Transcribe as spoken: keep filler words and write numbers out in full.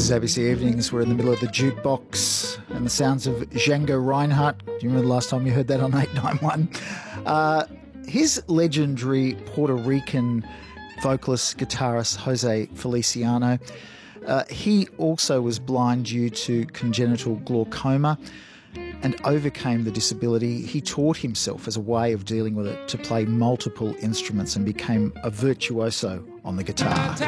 is A B C Evenings. We're in the middle of the jukebox and the sounds of Django Reinhardt. Do you remember the last time you heard that on eight ninety-one? Uh, his legendary Puerto Rican vocalist, guitarist Jose Feliciano, uh, he also was blind due to congenital glaucoma and overcame the disability. He taught himself as a way of dealing with it to play multiple instruments and became a virtuoso on the guitar.